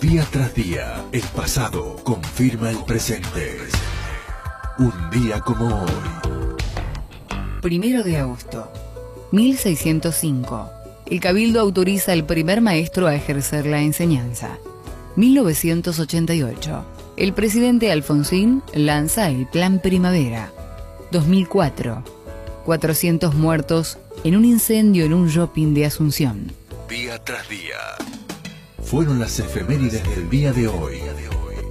Día tras día, el pasado confirma el presente. Un día como hoy. 1 de agosto, 1605. El Cabildo autoriza al primer maestro a ejercer la enseñanza. 1988. El presidente Alfonsín lanza el Plan Primavera. 2004. 400 muertos en un incendio en un shopping de Asunción. Día tras día. Fueron las efemérides del día de hoy.